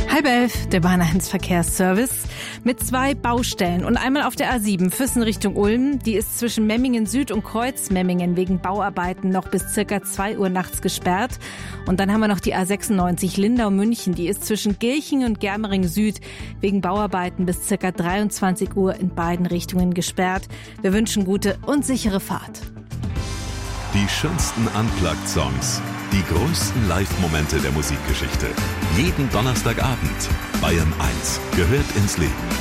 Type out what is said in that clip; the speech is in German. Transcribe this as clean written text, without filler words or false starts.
11:30, der Bahn 1 Verkehrsservice mit 2 Baustellen und einmal auf der A7 Füssen Richtung Ulm. Die ist zwischen Memmingen Süd und Kreuzmemmingen wegen Bauarbeiten noch bis circa 2 Uhr nachts gesperrt. Und dann haben wir noch die A96 Lindau-München. Die ist zwischen Gilching und Germering Süd wegen Bauarbeiten bis circa 23 Uhr in beiden Richtungen gesperrt. Wir wünschen gute und sichere Fahrt. Die schönsten Unplugged-Songs, die größten Live-Momente der Musikgeschichte. Jeden Donnerstagabend. Bayern 1 gehört ins Leben.